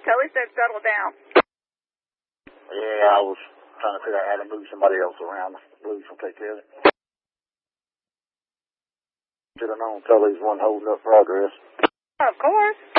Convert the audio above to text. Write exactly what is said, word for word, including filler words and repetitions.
Tully said settle down. Yeah, I was trying to figure out how to move somebody else around. Blues will take care of it. Should have known Tully's one holding up progress. Of course.